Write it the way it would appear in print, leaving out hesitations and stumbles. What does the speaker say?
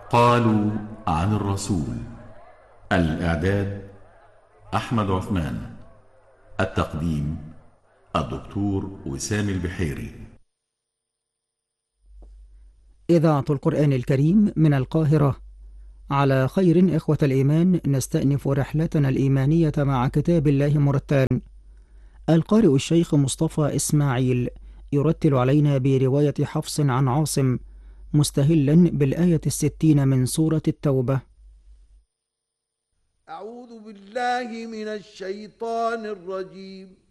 قالوا عن الرسول. الإعداد أحمد عثمان. التقديم الدكتور وسام البحيري. إذاعة القرآن الكريم من القاهرة. على خير إخوة الإيمان، نستأنف رحلتنا الإيمانية مع كتاب الله مرتلا. القارئ الشيخ مصطفى إسماعيل يرتل علينا برواية حفص عن عاصم، مستهلا بالآية 60 من سورة التوبة. أعوذ بالله من الشيطان الرجيم.